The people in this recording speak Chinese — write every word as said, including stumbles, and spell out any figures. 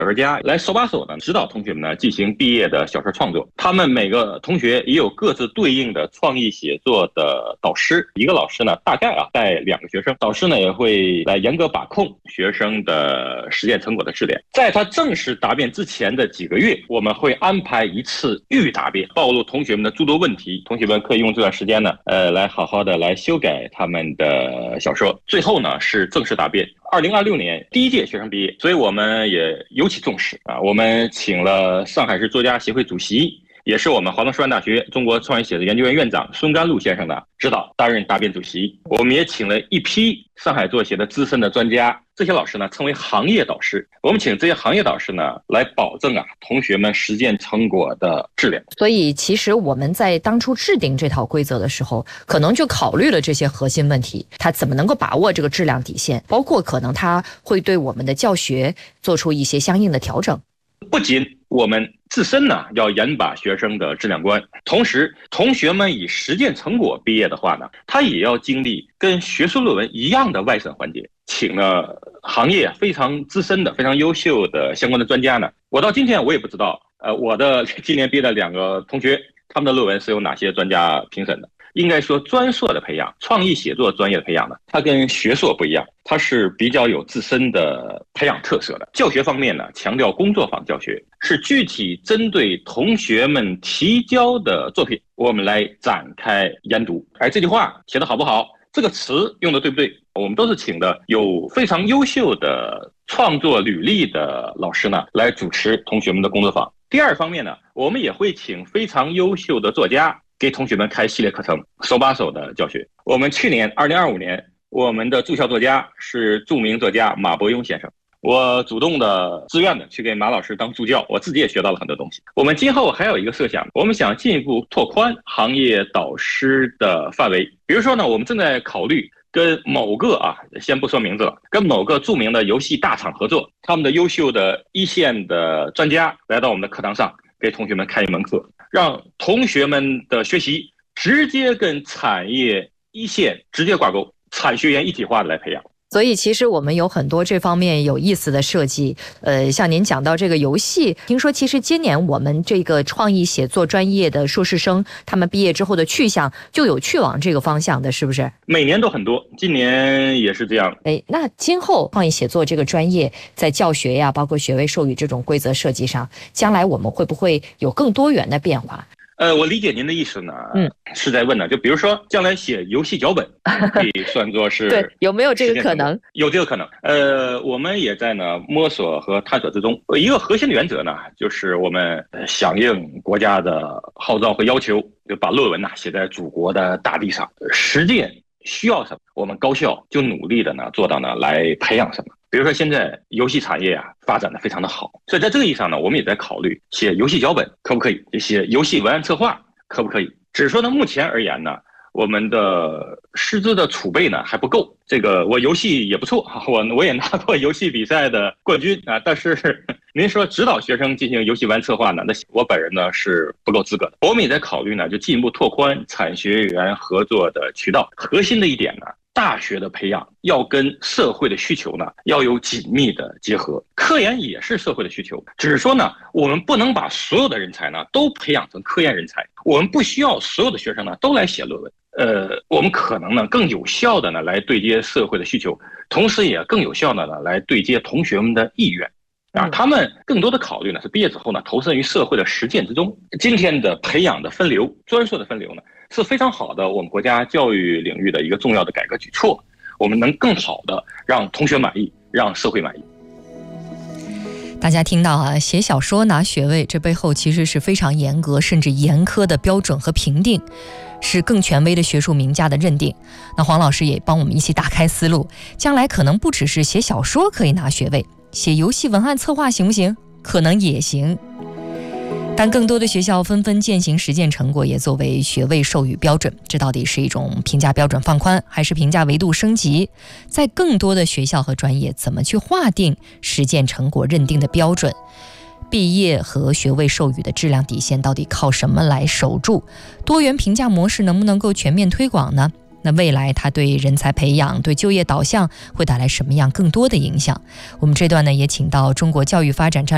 小说家来手把手的指导同学们呢进行毕业的小说创作。他们每个同学也有各自对应的创意写作的导师，一个老师呢大概啊带两个学生，导师呢也会来严格把控学生的实践成果的质量。在他正式答辩之前的几个月，我们会安排一次预答辩，暴露同学们的诸多问题，同学们可以用这段时间呢呃来好好的来修改他们的小说。最后呢是正式答辩。二零二六年第一届学生毕业，所以我们也尤其重视啊。我们请了上海市作家协会主席，也是我们华东师范大学中国创意写作研究院院长孙甘露先生的指导担任答辩主席。我们也请了一批上海作协的资深的专家，这些老师呢称为行业导师。我们请这些行业导师呢来保证啊同学们实践成果的质量。 所以其实我们在当初制定这套规则的时候，可能就考虑了这些核心问题，他怎么能够把握这个质量底线，包括可能他会对我们的教学做出一些相应的调整。 不仅我们自身呢要严把学生的质量关，同时同学们以实践成果毕业的话呢，他也要经历跟学术论文一样的外审环节。请了行业非常资深的非常优秀的相关的专家呢，我到今天我也不知道呃，我的今年毕业的两个同学，他们的论文是由哪些专家评审的。应该说专硕的培养，创意写作专业的培养呢，它跟学硕不一样，它是比较有自身的培养特色的。教学方面呢，强调工作坊教学，是具体针对同学们提交的作品，我们来展开研读。而这句话写得好不好，这个词用的对不对，我们都是请的有非常优秀的创作履历的老师呢来主持同学们的工作坊。第二方面呢，我们也会请非常优秀的作家给同学们开系列课程，手把手的教学。我们去年二零二五年，我们的驻校作家是著名作家马伯庸先生，我主动的自愿的去给马老师当助教，我自己也学到了很多东西。我们今后还有一个设想，我们想进一步拓宽行业导师的范围。比如说呢，我们正在考虑跟某个啊，先不说名字了，跟某个著名的游戏大厂合作，他们的优秀的一线的专家来到我们的课堂上，给同学们开一门课，让同学们的学习直接跟产业一线直接挂钩，产学研一体化的来培养。 所以其实我们有很多这方面有意思的设计，呃，像您讲到这个游戏，听说其实今年我们这个创意写作专业的硕士生，他们毕业之后的去向就有去往这个方向的，是不是？ 每年都很多，今年也是这样。 哎，那今后创意写作这个专业在教学呀，包括学位授予这种规则设计上，将来我们会不会有更多元的变化？ 呃，我理解您的意思呢，嗯，是在问呢，就比如说将来写游戏脚本，可以算作是对，有没有这个可能？ 有这个可能。呃，我们也在呢摸索和探索之中。一个核心的原则呢，就是我们响应国家的号召和要求，就把论文呢写在祖国的大地上，实践需要什么，我们高校就努力的呢做到呢来培养什么。比如说现在游戏产业啊发展的非常的好，所以在这个意义上呢，我们也在考虑写游戏脚本可不可以，写游戏文案策划可不可以。只是说呢，目前而言呢，我们的师资的储备呢还不够。这个我游戏也不错，我我也拿过游戏比赛的冠军啊，但是您说指导学生进行游戏文案策划呢，那我本人呢是不够资格的。我们也在考虑呢，就进一步拓宽产学研合作的渠道。核心的一点呢，大学的培养要跟社会的需求呢要有紧密的结合，科研也是社会的需求，只是说呢，我们不能把所有的人才呢都培养成科研人才，我们不需要所有的学生呢都来写论文。呃，我们可能呢更有效的呢来对接社会的需求，同时也更有效的呢来对接同学们的意愿。啊，他们更多的考虑呢是毕业之后呢投身于社会的实践之中。今天的培养的分流，专硕的分流呢是非常好的我们国家教育领域的一个重要的改革举措，我们能更好的让同学满意，让社会满意。 大家听到啊，写小说拿学位，这背后其实是非常严格甚至严苛的标准和评定，是更权威的学术名家的认定。那黄老师也帮我们一起打开思路，将来可能不只是写小说可以拿学位，写游戏文案策划行不行？可能也行。但更多的学校纷纷践行实践成果，也作为学位授予标准。这到底是一种评价标准放宽，还是评价维度升级？在更多的学校和专业，怎么去划定实践成果认定的标准？毕业和学位授予的质量底线到底靠什么来守住？多元评价模式能不能够全面推广呢？那未来它对人才培养、对就业导向会带来什么样更多的影响？我们这段呢也请到中国教育发展战略